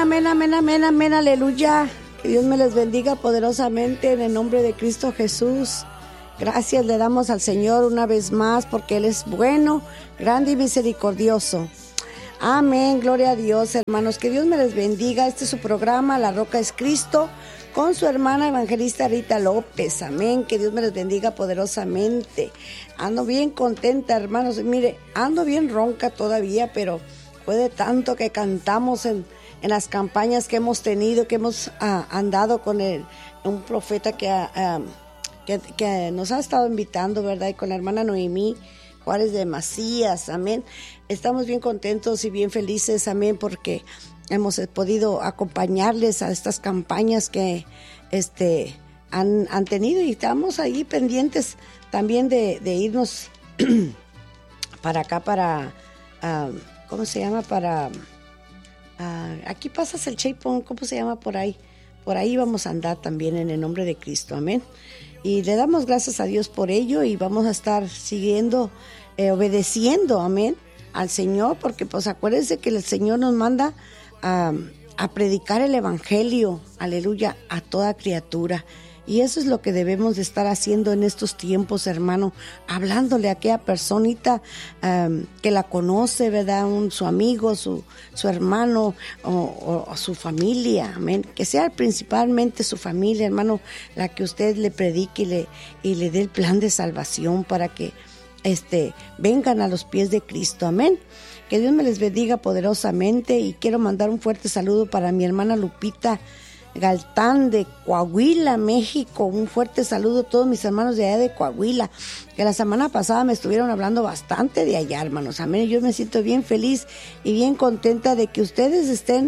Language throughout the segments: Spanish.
amén, amén, amén, amén, aleluya. Que Dios me les bendiga poderosamente en el nombre de Cristo Jesús. Gracias le damos al Señor una vez más porque Él es bueno, grande y misericordioso. Amén, gloria a Dios, hermanos. Que Dios me les bendiga. Este es su programa, La Roca es Cristo, con su hermana evangelista Rita López. Amén, que Dios me les bendiga poderosamente. Ando bien contenta, hermanos. Mire, ando bien ronca todavía, pero fue de tanto que cantamos en las campañas que hemos tenido, que hemos andado con un profeta que nos ha estado invitando, ¿verdad? Y con la hermana Noemí Juárez de Macías, amén. Estamos bien contentos y bien felices, amén, porque hemos podido acompañarles a estas campañas que han tenido, y estamos ahí pendientes también de irnos para acá, para, ¿cómo se llama? Para, aquí pasas el Chapón, ¿cómo se llama por ahí? Por ahí vamos a andar también en el nombre de Cristo, amén. Y le damos gracias a Dios por ello y vamos a estar siguiendo, obedeciendo, amén, al Señor, porque pues acuérdense que el Señor nos manda a predicar el Evangelio, aleluya, a toda criatura. Y eso es lo que debemos de estar haciendo en estos tiempos, hermano, hablándole a aquella personita que la conoce, ¿verdad? Su amigo, su hermano o su familia, amén. Que sea principalmente su familia, hermano, la que usted le predique y le dé el plan de salvación para que vengan a los pies de Cristo, amén. Que Dios me les bendiga poderosamente y quiero mandar un fuerte saludo para mi hermana Lupita Galtán de Coahuila, México. Un fuerte saludo a todos mis hermanos de allá de Coahuila, que la semana pasada me estuvieron hablando bastante de allá, hermanos, amén. Yo me siento bien feliz y bien contenta de que ustedes estén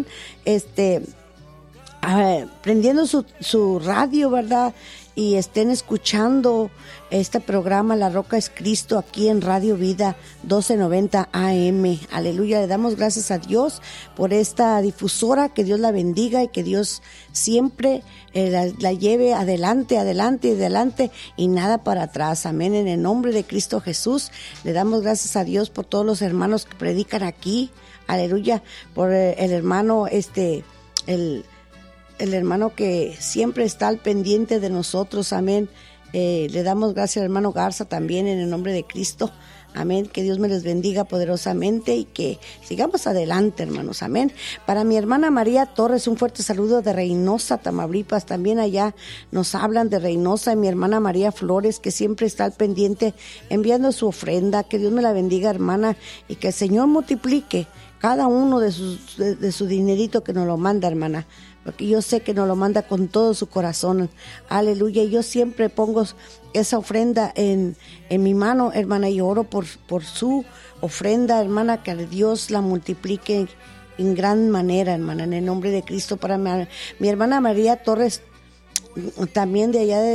prendiendo su radio, ¿verdad? Y estén escuchando este programa La Roca es Cristo aquí en Radio Vida 1290 AM. Aleluya, le damos gracias a Dios por esta difusora, que Dios la bendiga y que Dios siempre la lleve adelante, adelante y adelante y nada para atrás. Amén, en el nombre de Cristo Jesús. Le damos gracias a Dios por todos los hermanos que predican aquí. Aleluya, por el hermano el hermano que siempre está al pendiente de nosotros, amén. Le damos gracias al hermano Garza también en el nombre de Cristo, amén. Que Dios me les bendiga poderosamente y que sigamos adelante, hermanos, amén. Para mi hermana María Torres, un fuerte saludo de Reynosa, Tamaulipas. También allá nos hablan de Reynosa. Y mi hermana María Flores, que siempre está al pendiente enviando su ofrenda. Que Dios me la bendiga, hermana, y que el Señor multiplique cada uno de su dinerito que nos lo manda, hermana, porque yo sé que nos lo manda con todo su corazón. Aleluya. Y yo siempre pongo esa ofrenda en mi mano, hermana, y oro por su ofrenda, hermana, que Dios la multiplique en gran manera, hermana, en el nombre de Cristo. Para mi hermana María Torres, también de allá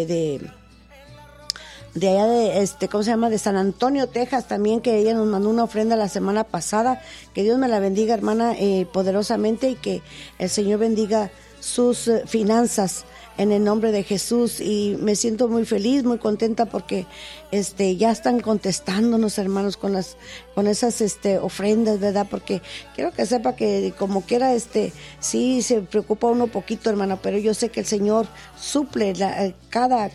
¿cómo se llama? De San Antonio, Texas, también, que ella nos mandó una ofrenda la semana pasada. Que Dios me la bendiga, hermana, poderosamente, y que el Señor bendiga sus finanzas en el nombre de Jesús. Y me siento muy feliz, muy contenta porque ya están contestándonos, hermanos, con esas ofrendas, ¿verdad? Porque quiero que sepa que como quiera sí se preocupa uno poquito, hermana, pero yo sé que el Señor suple cada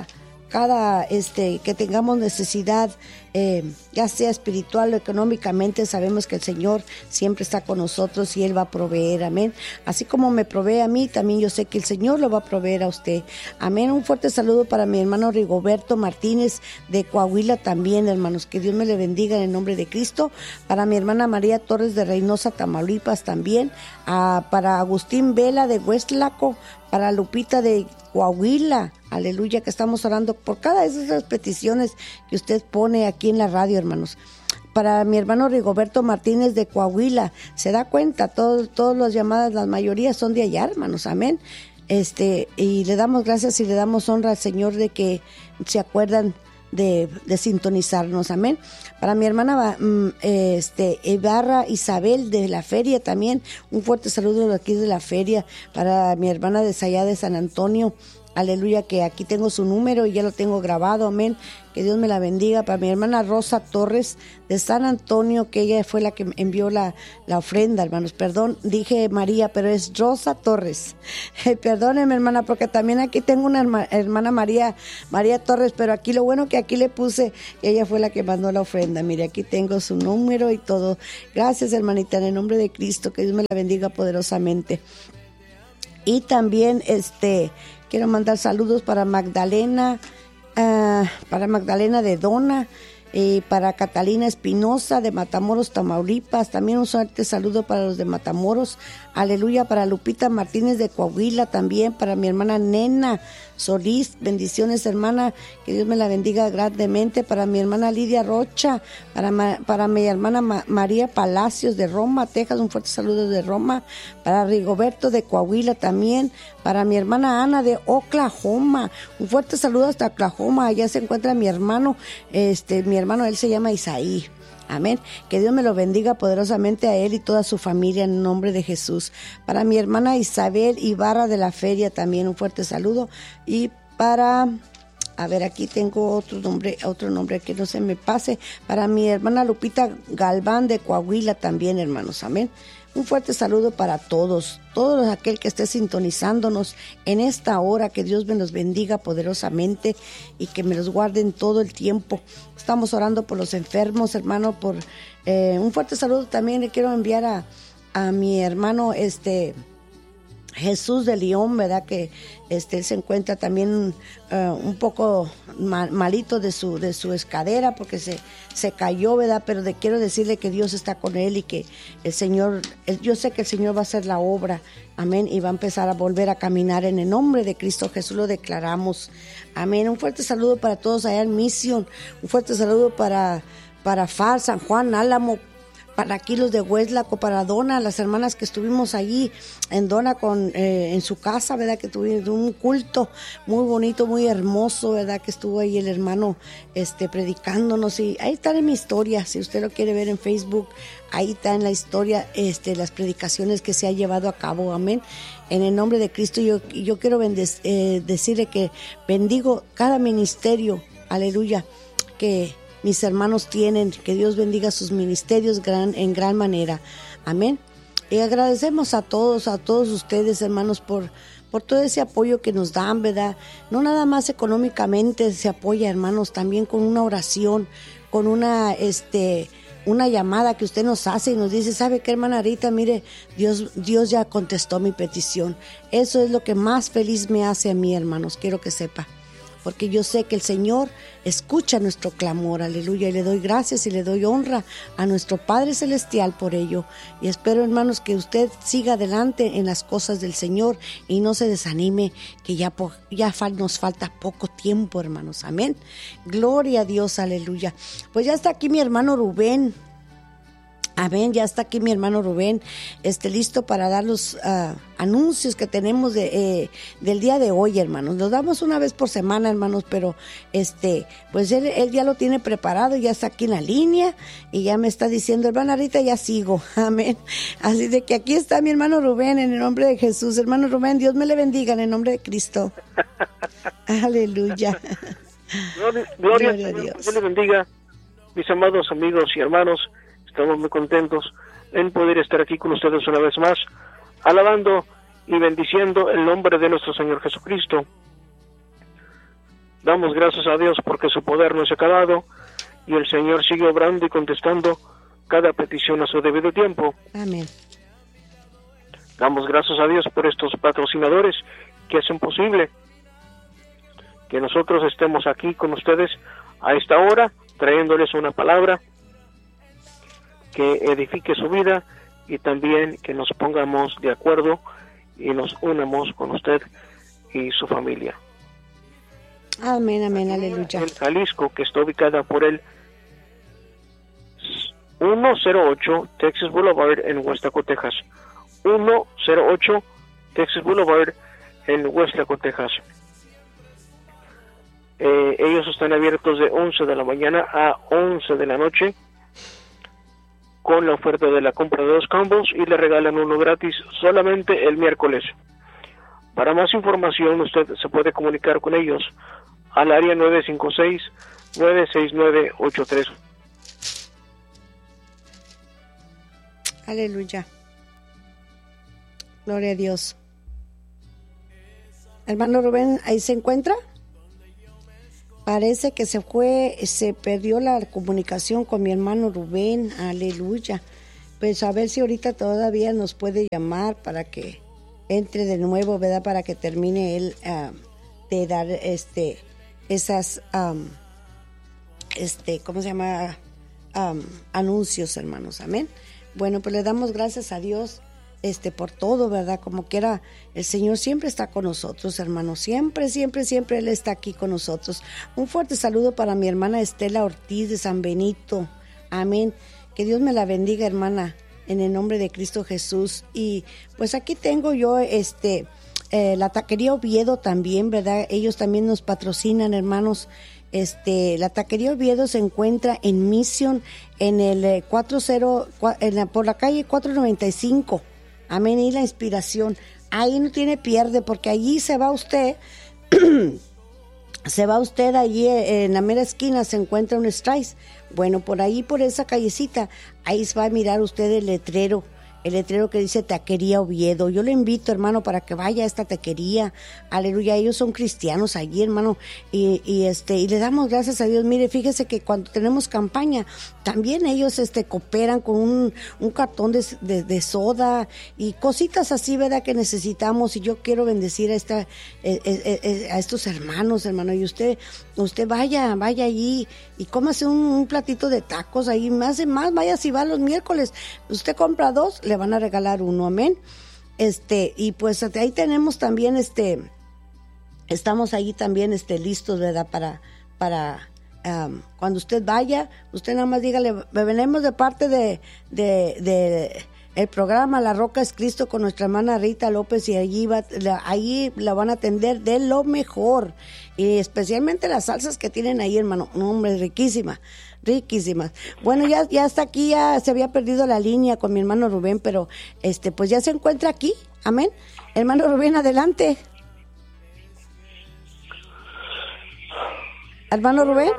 que tengamos necesidad, ya sea espiritual o económicamente. Sabemos que el Señor siempre está con nosotros y Él va a proveer, amén. Así como me provee a mí, también yo sé que el Señor lo va a proveer a usted, amén. Un fuerte saludo para mi hermano Rigoberto Martínez de Coahuila también, hermanos, que Dios me le bendiga en el nombre de Cristo. Para mi hermana María Torres de Reynosa, Tamaulipas también, para Agustín Vela de Huestlaco, para Lupita de Coahuila, aleluya, que estamos orando por cada de esas peticiones que usted pone aquí en la radio, hermanos. Para mi hermano Rigoberto Martínez de Coahuila, se da cuenta, todas las llamadas, la mayoría son de allá, hermanos, amén. Y le damos gracias y le damos honra al Señor de que se acuerdan de sintonizarnos, amén. Para mi hermana Ibarra Isabel de la feria también, un fuerte saludo de aquí de la feria. Para mi hermana de allá de San Antonio, aleluya, que aquí tengo su número y ya lo tengo grabado, amén, que Dios me la bendiga. Para mi hermana Rosa Torres de San Antonio, que ella fue la que envió la ofrenda, hermanos, perdón, dije María, pero es Rosa Torres, perdónenme, hermana, porque también aquí tengo una hermana María Torres, pero aquí lo bueno que aquí le puse, ella fue la que mandó la ofrenda. Mire, aquí tengo su número y todo. Gracias, hermanita, en el nombre de Cristo, que Dios me la bendiga poderosamente. Y también quiero mandar saludos para Magdalena de Dona, para Catalina Espinosa de Matamoros, Tamaulipas. También un fuerte saludo para los de Matamoros, aleluya, para Lupita Martínez de Coahuila, también para mi hermana Nena Solís, bendiciones, hermana, que Dios me la bendiga grandemente. Para mi hermana Lidia Rocha, para mi hermana María Palacios de Roma, Texas, un fuerte saludo de Roma. Para Rigoberto de Coahuila también. Para mi hermana Ana de Oklahoma, un fuerte saludo hasta Oklahoma. Allá se encuentra mi hermano, él se llama Isaí. Amén. Que Dios me lo bendiga poderosamente a él y toda su familia en el nombre de Jesús. Para mi hermana Isabel Ibarra de la Feria también un fuerte saludo. Y aquí tengo otro nombre que no se me pase. Para mi hermana Lupita Galván de Coahuila también, hermanos. Amén. Un fuerte saludo para todos aquel que esté sintonizándonos en esta hora. Que Dios me los bendiga poderosamente y que me los guarde en todo el tiempo. Estamos orando por los enfermos, hermano. Un fuerte saludo también le quiero enviar a mi hermano Jesús de León, ¿verdad? Que él se encuentra también un poco malito de su escadera porque se cayó, ¿verdad? Pero quiero decirle que Dios está con él y que el Señor, yo sé que el Señor va a hacer la obra, amén, y va a empezar a volver a caminar en el nombre de Cristo Jesús, lo declaramos, amén. Un fuerte saludo para todos allá en Mission, un fuerte saludo para FAR, San Juan, Álamo, para aquí los de Hueslaco, para Dona, las hermanas que estuvimos allí en Dona en su casa, ¿verdad? Que tuvimos un culto muy bonito, muy hermoso, ¿verdad? Que estuvo ahí el hermano predicándonos, y ahí está en mi historia, si usted lo quiere ver en Facebook, ahí está en la historia las predicaciones que se ha llevado a cabo, amén. En el nombre de Cristo yo quiero decirle que bendigo cada ministerio, aleluya, que mis hermanos tienen, que Dios bendiga sus ministerios en gran manera, amén. Y agradecemos a todos ustedes, hermanos, por todo ese apoyo que nos dan, ¿verdad? No nada más económicamente se apoya, hermanos, también con una oración, con una llamada que usted nos hace y nos dice, ¿sabe qué, hermana Rita? Mire, Dios ya contestó mi petición. Eso es lo que más feliz me hace a mí, hermanos, quiero que sepa. Porque yo sé que el Señor escucha nuestro clamor, aleluya, y le doy gracias y le doy honra a nuestro Padre Celestial por ello. Y espero, hermanos, que usted siga adelante en las cosas del Señor y no se desanime, que ya nos falta poco tiempo, hermanos, amén. Gloria a Dios, aleluya. Pues ya está aquí mi hermano Rubén. Amén, ya está aquí mi hermano Rubén, listo para dar los anuncios que tenemos del día de hoy, hermanos. Los damos una vez por semana, hermanos, pero pues él ya lo tiene preparado, ya está aquí en la línea y ya me está diciendo, hermana Rita, ya sigo, amén. Así de que aquí está mi hermano Rubén, en el nombre de Jesús. Hermano Rubén, Dios me le bendiga en el nombre de Cristo. Aleluya. Gloria a Dios. Dios le bendiga, mis amados amigos y hermanos. Estamos muy contentos en poder estar aquí con ustedes una vez más, alabando y bendiciendo el nombre de nuestro Señor Jesucristo. Damos gracias a Dios porque su poder no se ha acabado y el Señor sigue obrando y contestando cada petición a su debido tiempo. Amén. Damos gracias a Dios por estos patrocinadores que hacen posible que nosotros estemos aquí con ustedes a esta hora, trayéndoles una palabra que edifique su vida y también que nos pongamos de acuerdo y nos unamos con usted y su familia. Amén, amén, aleluya. En Jalisco, que está ubicada por el 108 Texas Boulevard en Hueslaco, Texas. 108 Texas Boulevard en Hueslaco, Texas. Ellos están abiertos de 11 de la mañana a 11 de la noche con la oferta de la compra de 2 combos y le regalan uno gratis solamente el miércoles. Para más información, usted se puede comunicar con ellos al área 956-969-83. Aleluya. Gloria a Dios. Hermano Rubén, ¿ahí se encuentra? Parece que se perdió la comunicación con mi hermano Rubén. Aleluya. Pues a ver si ahorita todavía nos puede llamar para que entre de nuevo, ¿verdad? Para que termine él de dar esas ¿cómo se llama? Anuncios, hermanos. Amén. Bueno, pues le damos gracias a Dios por todo, ¿verdad? Como quiera, el Señor siempre está con nosotros, hermanos. Siempre, siempre, siempre Él está aquí con nosotros. Un fuerte saludo para mi hermana Estela Ortiz de San Benito. Amén. Que Dios me la bendiga, hermana, en el nombre de Cristo Jesús. Y pues aquí tengo yo la taquería Oviedo también, ¿verdad? Ellos también nos patrocinan, hermanos. La taquería Oviedo se encuentra en Mission, en el por la calle 495. Amén. Y la Inspiración. Ahí no tiene pierde, porque allí se va usted. Se va usted allí en la mera esquina, se encuentra un Strice. Bueno, por ahí, por esa callecita, ahí va a mirar usted el letrero que dice Taquería Oviedo. Yo le invito, hermano, para que vaya a esta taquería. Aleluya, ellos son cristianos allí, hermano, y le damos gracias a Dios. Mire, fíjese que cuando tenemos campaña, también ellos cooperan con un cartón de soda y cositas así, ¿verdad?, que necesitamos. Y yo quiero bendecir a estos hermanos, hermano. Y usted vaya allí y cómase un platito de tacos ahí, más, vaya, si va los miércoles, usted compra 2, le van a regalar 1, amén. Y pues ahí tenemos también, estamos ahí también, listos, ¿verdad?, para cuando usted vaya, usted nada más dígale, venimos de parte de el programa La Roca es Cristo con nuestra hermana Rita López, y allí la van a atender de lo mejor, y especialmente las salsas que tienen ahí, hermano. No, hombre, riquísimas. Bueno, ya hasta aquí, ya se había perdido la línea con mi hermano Rubén, pero pues ya se encuentra aquí. Amén. Hermano Rubén, adelante. Hermano Rubén.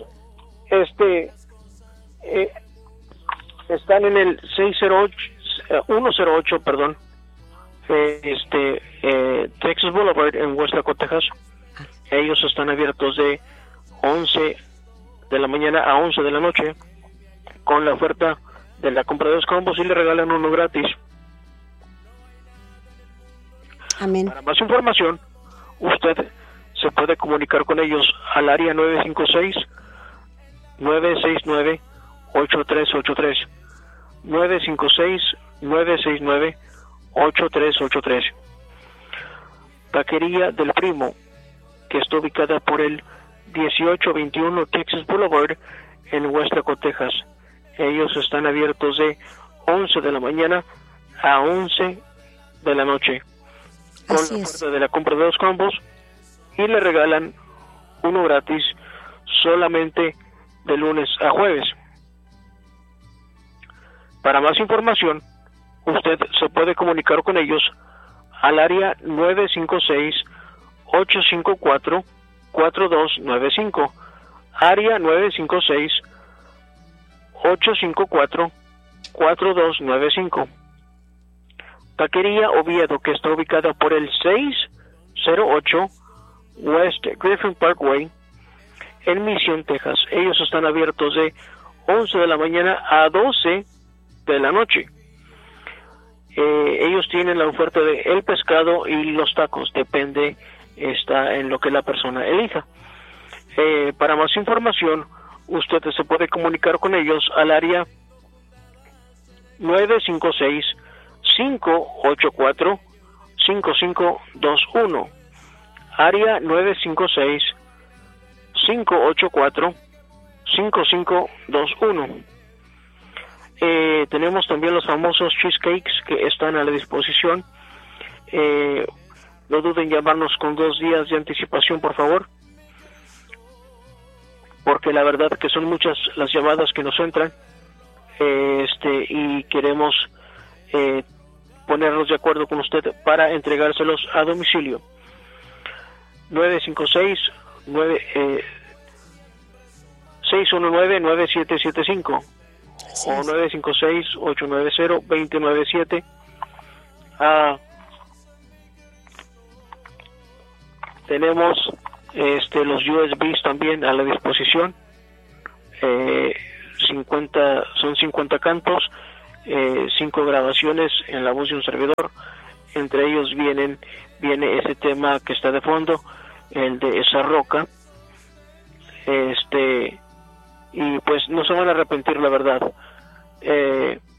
Están en el 108, perdón, Texas Boulevard en West Laco, Texas. Ellos están abiertos de 11 de la mañana a 11 de la noche, con la oferta de la compra de 2 combos, y le regalan 1 gratis. Amén. Para más información, usted se puede comunicar con ellos al área 956-969-8383. 956-969-8383. Taquería del Primo, que está ubicada por el 1821 Texas Boulevard en West Laco, Texas. Ellos están abiertos de 11 de la mañana a 11 de la noche, con la oferta de la compra de 2 combos, y le regalan 1 gratis solamente de lunes a jueves. Para más información, usted se puede comunicar con ellos al área 956-854-4295. Área 956-854-4295. Taquería Oviedo, que está ubicada por el 608 West Griffin Parkway en Mission, Texas. Ellos están abiertos de 11 de la mañana a 12 de la noche. Ellos tienen la oferta de el pescado y los tacos, depende, está en lo que la persona elija. Para más información, usted se puede comunicar con ellos al área 956-584-5521. Área 956-584-5521. Tenemos también los famosos cheesecakes que están a la disposición. No duden en llamarnos con 2 días de anticipación, por favor, porque la verdad que son muchas las llamadas que nos entran, y queremos ponernos de acuerdo con usted para entregárselos a domicilio. 619-9775 o 956-890-297. Tenemos los USBs también a la disposición. 50 cantos, 5 grabaciones en la voz de un servidor. Entre ellos viene ese tema que está de fondo, el de esa roca. Y pues no se van a arrepentir, la verdad.